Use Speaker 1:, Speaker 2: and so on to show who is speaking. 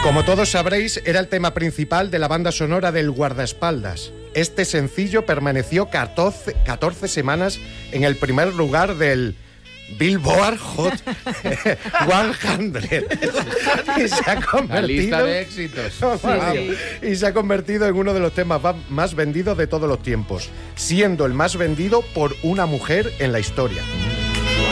Speaker 1: Como todos sabréis, era el tema principal de la banda sonora del Guardaespaldas. Este sencillo permaneció 14 semanas en el primer lugar del Billboard Hot 100 y se ha convertido,
Speaker 2: la lista de éxitos.
Speaker 1: Y se ha convertido en uno de los temas más vendidos de todos los tiempos, siendo el más vendido por una mujer en la historia.